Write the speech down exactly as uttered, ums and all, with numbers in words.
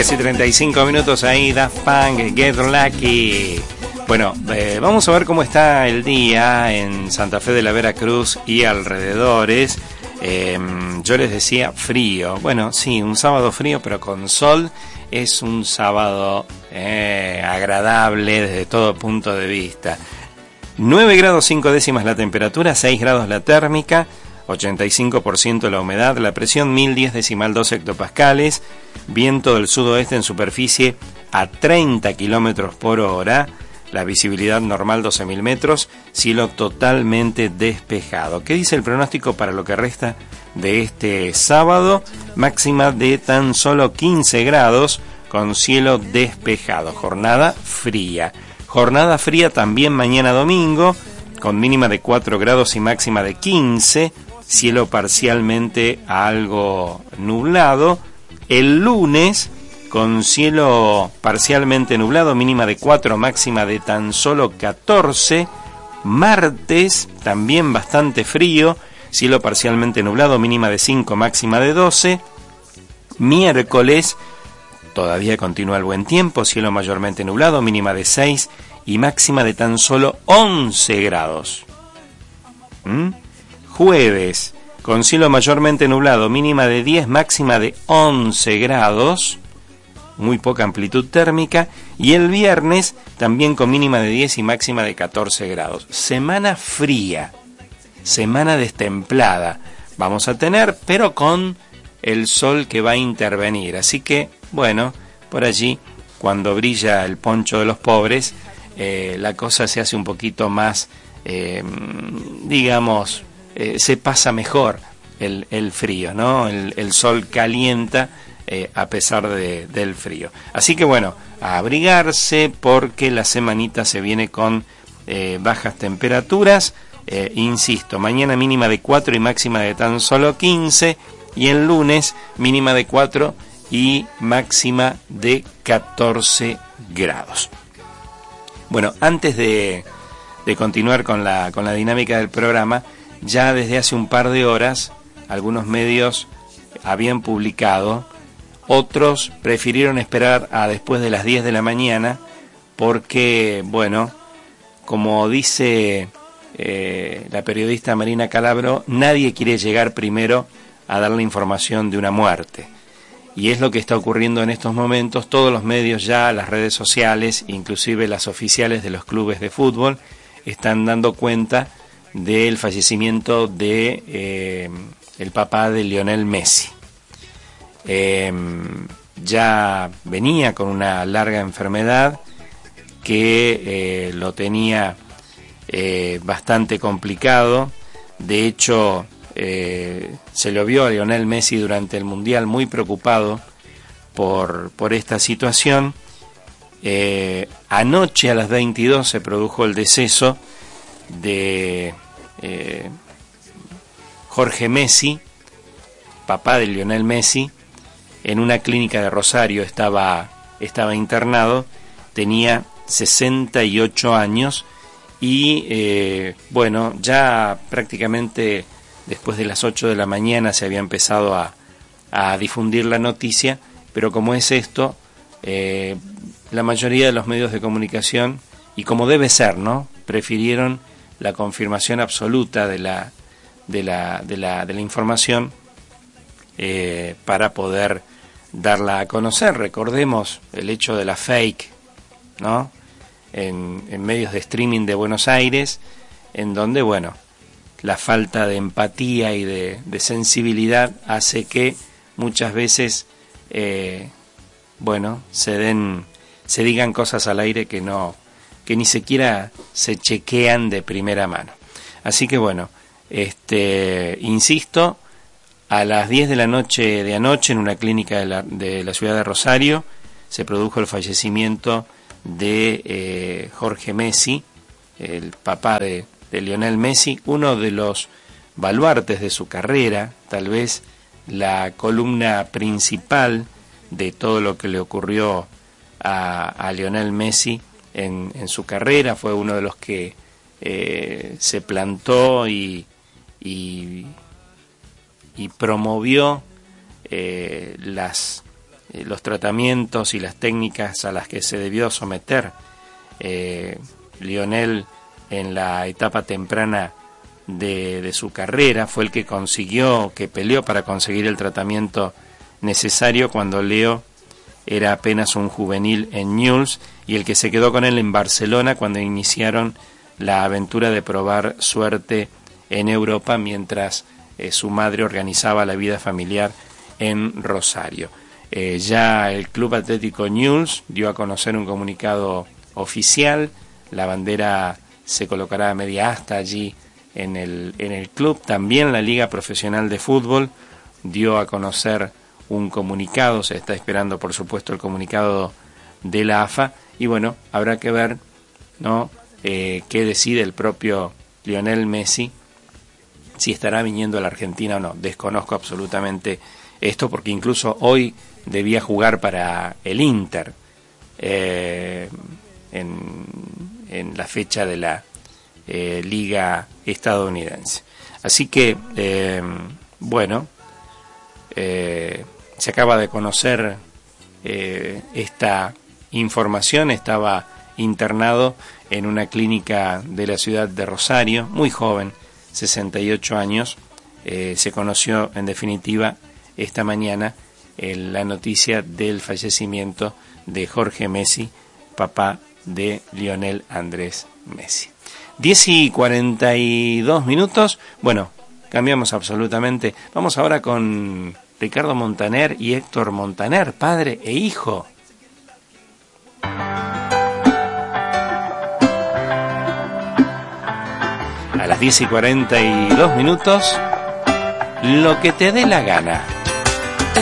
diez y treinta y cinco minutos ahí, Daft Punk, Get Lucky. Bueno, eh, vamos a ver cómo está el día en Santa Fe de la Veracruz y alrededores. Eh, yo les decía frío. Bueno, sí, un sábado frío, pero con sol. Es un sábado eh, agradable desde todo punto de vista. nueve grados cinco décimas la temperatura, seis grados la térmica, ochenta y cinco por ciento la humedad, la presión mil diez decimal dos hectopascales, viento del sudoeste en superficie a treinta kilómetros por hora, la visibilidad normal doce mil metros, cielo totalmente despejado. ¿Qué dice el pronóstico para lo que resta de este sábado? Máxima de tan solo quince grados con cielo despejado, jornada fría. Jornada fría también mañana domingo, con mínima de cuatro grados y máxima de quince, cielo parcialmente algo nublado. El lunes, con cielo parcialmente nublado, mínima de cuatro, máxima de tan solo catorce. Martes, también bastante frío, cielo parcialmente nublado, mínima de cinco, máxima de doce. Miércoles, todavía continúa el buen tiempo, cielo mayormente nublado, mínima de seis y máxima de tan solo once grados. ¿Mm? Jueves, con cielo mayormente nublado, mínima de diez, máxima de once grados, muy poca amplitud térmica, y el viernes también con mínima de diez y máxima de catorce grados. Semana fría, semana destemplada vamos a tener, pero con el sol que va a intervenir, así que, bueno, por allí, cuando brilla el poncho de los pobres, eh, la cosa se hace un poquito más, eh, digamos, eh, se pasa mejor el, el frío, ¿no? El, el sol calienta eh, a pesar de, del frío. Así que, bueno, a abrigarse porque la semanita se viene con eh, bajas temperaturas. Eh, insisto, mañana mínima de cuatro y máxima de tan solo quince, y el lunes mínima de cuatro y máxima de catorce grados. Bueno, antes de, de continuar con la, con la dinámica del programa, ya desde hace un par de horas algunos medios habían publicado, otros prefirieron esperar a después de las diez de la mañana porque, bueno, como dice eh, la periodista Marina Calabro, nadie quiere llegar primero a dar la información de una muerte. Y es lo que está ocurriendo en estos momentos. Todos los medios ya, las redes sociales, inclusive las oficiales de los clubes de fútbol, están dando cuenta del fallecimiento de eh, el papá de Lionel Messi. Eh, ya venía con una larga enfermedad que eh, lo tenía eh, bastante complicado. De hecho, Eh, se lo vio a Lionel Messi durante el Mundial muy preocupado por, por esta situación. Eh, anoche a las veintidós se produjo el deceso de eh, Jorge Messi, papá de Lionel Messi, en una clínica de Rosario. Estaba, estaba internado, tenía sesenta y ocho años y eh, bueno, ya prácticamente después de las ocho de la mañana se había empezado a, a difundir la noticia, pero como es esto, eh, la mayoría de los medios de comunicación, y como debe ser, ¿no?, prefirieron la confirmación absoluta de la, de la, de la, de la información eh, para poder darla a conocer. Recordemos el hecho de la fake, ¿no?, en, en medios de streaming de Buenos Aires, en donde, bueno, la falta de empatía y de, de sensibilidad hace que muchas veces, eh, bueno, se den, se digan cosas al aire que no, que ni siquiera se chequean de primera mano. Así que bueno, este, insisto, a las diez de la noche de anoche en una clínica de la, de la ciudad de Rosario se produjo el fallecimiento de eh, Jorge Messi, el papá de de Lionel Messi, uno de los baluartes de su carrera, tal vez la columna principal de todo lo que le ocurrió a, a Lionel Messi en, en su carrera. Fue uno de los que eh, se plantó y, y, y promovió eh, las eh, los tratamientos y las técnicas a las que se debió someter eh, Lionel en la etapa temprana de, de su carrera. Fue el que consiguió, que peleó para conseguir el tratamiento necesario cuando Leo era apenas un juvenil en Newell's, y el que se quedó con él en Barcelona cuando iniciaron la aventura de probar suerte en Europa, mientras eh, su madre organizaba la vida familiar en Rosario. Eh, ya el Club Atlético Newell's dio a conocer un comunicado oficial. La bandera se colocará a media asta allí en el, en el club. También la Liga Profesional de Fútbol dio a conocer un comunicado. Se está esperando, por supuesto, el comunicado de la A F A, y bueno, habrá que ver, ¿no?, eh, qué decide el propio Lionel Messi, si estará viniendo a la Argentina o no. Desconozco absolutamente esto, porque incluso hoy debía jugar para el Inter eh, en, en la fecha de la eh, Liga estadounidense. Así que, eh, bueno, eh, se acaba de conocer eh, esta información. Estaba internado en una clínica de la ciudad de Rosario, muy joven, sesenta y ocho años. Eh, se conoció en definitiva esta mañana eh, la noticia del fallecimiento de Jorge Messi, papá de Lionel Andrés Messi. diez y cuarenta y dos minutos. Bueno, cambiamos absolutamente. Vamos ahora con Ricardo Montaner y Héctor Montaner, padre e hijo. A las diez y cuarenta y dos minutos, lo que te dé la gana.